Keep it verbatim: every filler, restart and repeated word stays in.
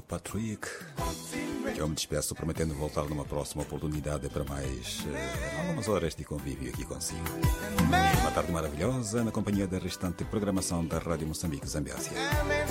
Patrick. Eu me despeço prometendo voltar numa próxima oportunidade para mais uh, algumas horas de convívio aqui consigo. Uma tarde maravilhosa na companhia da restante programação da Rádio Moçambique Zambésia.